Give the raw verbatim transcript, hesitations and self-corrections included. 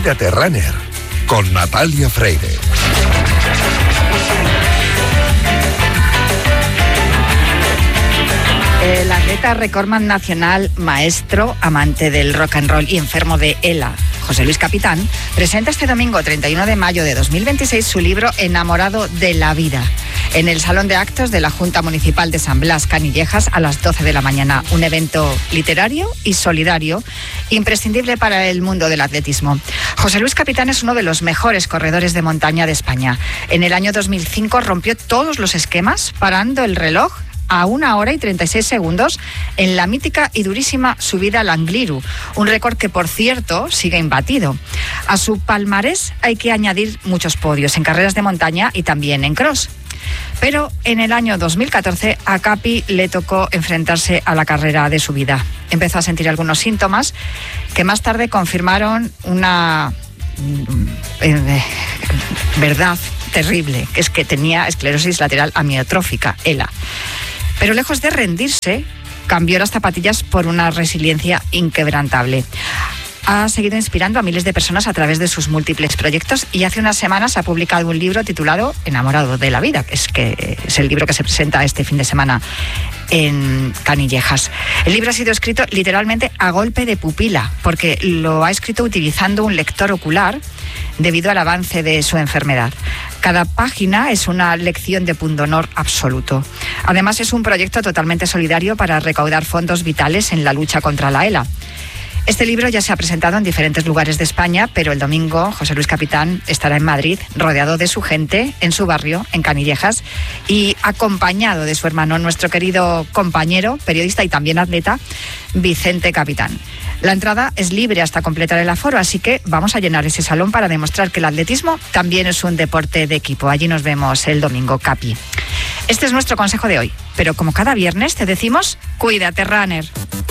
Cuídate Runner, con Natalia Freire. El atleta recordman nacional, maestro, amante del rock and roll y enfermo de ELA, José Luis Capitán, presenta este domingo treinta y uno de mayo de dos mil veintiséis su libro Enamorado de la vida, en el Salón de Actos de la Junta Municipal de San Blas, Canillejas, a las doce de la mañana. Un evento literario y solidario, imprescindible para el mundo del atletismo. José Luis Capitán es uno de los mejores corredores de montaña de España. En el año dos mil cinco rompió todos los esquemas, parando el reloj a una hora y treinta y seis segundos en la mítica y durísima subida al Angliru, un récord que, por cierto, sigue imbatido. A su palmarés hay que añadir muchos podios en carreras de montaña y también en cross. Pero en el año dos mil catorce a Capi le tocó enfrentarse a la carrera de subida. Empezó a sentir algunos síntomas que más tarde confirmaron una eh, verdad terrible, que es que tenía esclerosis lateral amiotrófica, ELA. Pero lejos de rendirse, cambió las zapatillas por una resiliencia inquebrantable. Ha seguido inspirando a miles de personas a través de sus múltiples proyectos y hace unas semanas ha publicado un libro titulado Enamorado de la vida, que es, que es el libro que se presenta este fin de semana en Canillejas. El libro ha sido escrito literalmente a golpe de pupila, porque lo ha escrito utilizando un lector ocular debido al avance de su enfermedad. Cada página es una lección de pundonor absoluto. Además, es un proyecto totalmente solidario para recaudar fondos vitales en la lucha contra la ELA. Este libro ya se ha presentado en diferentes lugares de España, pero el domingo José Luis Capitán estará en Madrid, rodeado de su gente, en su barrio, en Canillejas, y acompañado de su hermano, nuestro querido compañero, periodista y también atleta, Vicente Capitán. La entrada es libre hasta completar el aforo, así que vamos a llenar ese salón para demostrar que el atletismo también es un deporte de equipo. Allí nos vemos el domingo, Capi. Este es nuestro consejo de hoy, pero como cada viernes te decimos, cuídate, runner.